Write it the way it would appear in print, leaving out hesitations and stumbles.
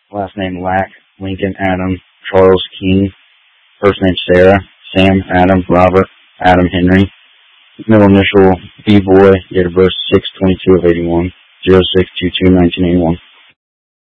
last name Lack, Lincoln Adam, Charles King, first name Sarah, Sam Adam, Robert Adam Henry, middle initial B-Boy, date of birth 6/22/81, 06/22/1981.